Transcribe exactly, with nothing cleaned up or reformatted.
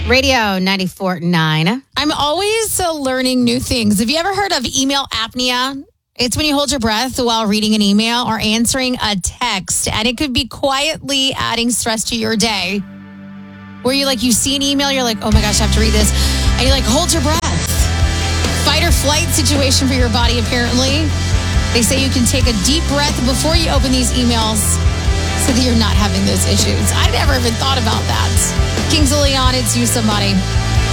Radio ninety-four point nine. I'm always uh, learning new things. Have you ever heard of email apnea? It's when you hold your breath while reading an email or answering a text, and it could be quietly adding stress to your day. Where you like, you see an email, you're like, oh my gosh, I have to read this. And you like, hold your breath. Fight or flight situation for your body, apparently. They say you can take a deep breath before you open these emails so that you're not having those issues. I never even thought about that. Kings of Leon, it's You Somebody.